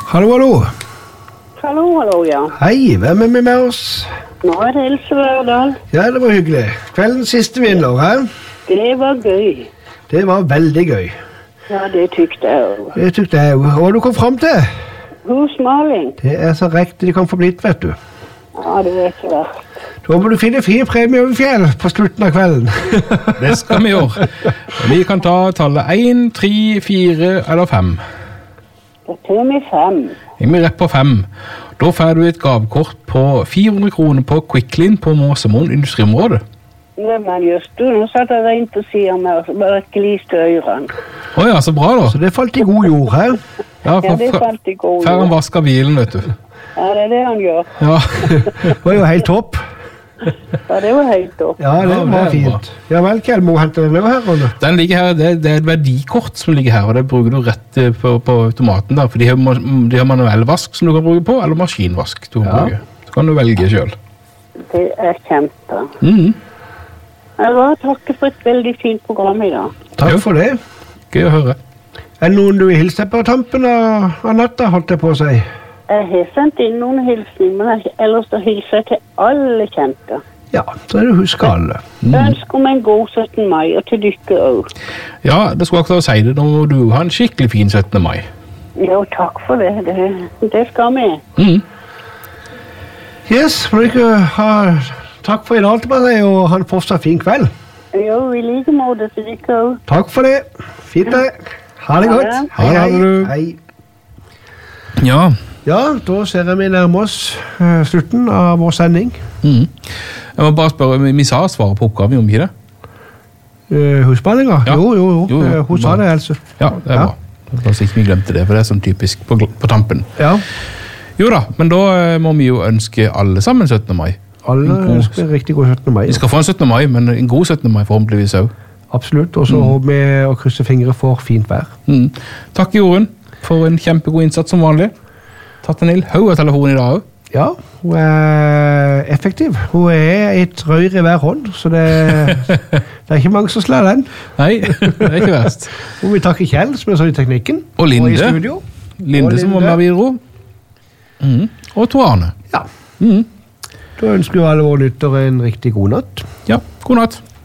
Hallo, hallo. Hallo, ja. Hei, hvem er med oss? Nå er det Else Verdal. Ja, det var hyggelig. Kveldens siste vinner, hæ? Det var gøy. Det var veldig gøy. Ja, det tykte jeg også. Det tykte jeg jo. Hva du kom frem til? Husmaling. Det er så riktig de kan få blitt, vet du. Ja, det er ikke verst. Da må du finne 4 premier over fjell på slutten av kvelden. Det skal vi gjøre. Vi kan ta tallet 1, 3, 4 eller 5. Da tar vi 5. Jeg er rett på 5. Da får du et gavekort på 400 kroner på Quicklin på Måsemoen industriområde. Ja, men just du, nå satt jeg rent på siden med og bare gliste ørene. Åja, så bra da. Så det falt i god jord, hæ? Ja, det falt i god Før han jord. vasker bilen, vet du. Ja, det er det han gjør. Ja, Det var jo helt topp. Ja, det var helt opp. Ja, det Ja, det var er fint. Ja vel, Kjell, må hente den over her, Ronne. den ligger her, det er et verdikort som ligger her, og det bruker du rett på automaten der, for de har manuell vask som du kan bruke på, eller maskinvask du kan bruke. Så kan du velge selv. Det er kjempe. Jeg vil takke for et veldig fint program i dag. Takk Jo. for det. Gøy å høre. Er det noen du vil hilse på tampen av natta, holdt jeg på å si? Jeg har sendt inn noen hilsninger, men ellers så hilser jeg til alle kjente. Ja, så er det husk alle. Jeg ønsker meg en god 17. mai, og til dere også. Ja, det skulle akkurat si det, nå må du ha en skikkelig fin 17. mai. Jo, takk for det. Det skal vi. Yes, må dere ha takk for i dag til meg, og ha en fortsatt fin kveld. Jo, i like måte til dere også. Takk for det. Fint det. Ha det Ha godt. det. Hei, Ha hei. det, du. Hei. Ja. Ja, da ser jeg vi nærmer oss slutten av vår sending. Jeg må bare spørre, vi sa svare på oppgaven, om ikke det? Husbandinger? Ja. Jo. Jo. Hun sa det, altså. Ja, det er Ja. bra. La oss ikke vi glemte det, for det er sånn typisk på tampen. Ja. Jo da, men da må vi jo ønske alle sammen 17. mai. Alle En god- ønsker en riktig god 17. mai. Vi skal få en 17. mai, men en god 17. mai forhåpentligvis også. Absolutt, og så håper vi å krysse fingre for fint vær. Takk Jorunn for en kjempegod innsats som vanlig. Tatt en hel haug av telefonen i dag også. Ja, hun er effektiv. Hun er et røyr i hver hånd, så det er ikke mange som slår den. Nei, det er ikke verst. Og vi takker Kjell, som er sånn i teknikken. Og Linde. i studio. Linde Og som var Linde. med videre. Og Tor Arne. Ja. Da ønsker vi alle våre lyttere en riktig god natt. Ja, god natt.